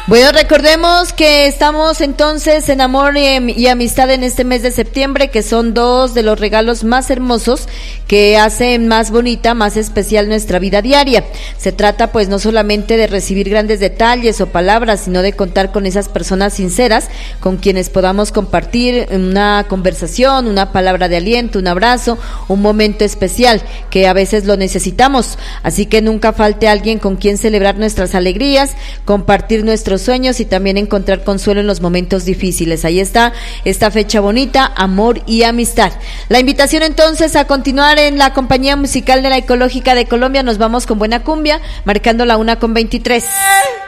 Bueno, recordemos que estamos entonces en amor y amistad en este mes de septiembre, que son dos de los regalos más hermosos que hacen más bonita, más especial nuestra vida diaria. Se trata pues no solamente de recibir grandes detalles o palabras, sino de contar con esas personas sinceras con quienes podamos compartir una conversación, una palabra de aliento, un abrazo, un momento especial que a veces lo necesitamos. Así que nunca falte alguien con quien celebrar nuestras alegrías, compartir nuestros sueños y también encontrar consuelo en los momentos difíciles. Ahí está esta fecha bonita, amor y amistad. La invitación entonces a continuar en la compañía musical de la Ecológica de Colombia. Nos vamos con buena cumbia, marcando la 1:23.